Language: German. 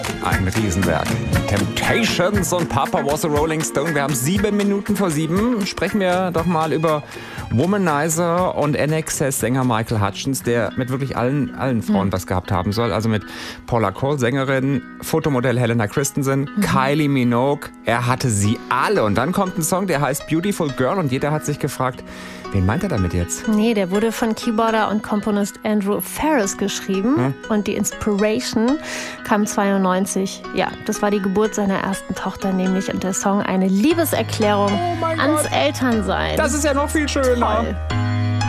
Ein Riesenwerk. Temptations und Papa Was a Rolling Stone. Wir haben 7 Minuten vor 7. Sprechen wir doch mal über Womanizer und INXS-Sänger Michael Hutchence, der mit wirklich allen Frauen was gehabt haben soll. Also mit Paula Cole, Sängerin, Fotomodell Helena Christensen, Kylie Minogue. Er hatte sie alle. Und dann kommt ein Song, der heißt Beautiful Girl. Und jeder hat sich gefragt, wen meint er damit jetzt? Nee, der wurde von Keyboarder und Komponist Andrew Ferris geschrieben. Und die Inspiration kam 92. Ja, das war die Geburt seiner ersten Tochter nämlich. Und der Song eine Liebeserklärung ans Elternsein. Das ist ja noch viel schöner. Toll.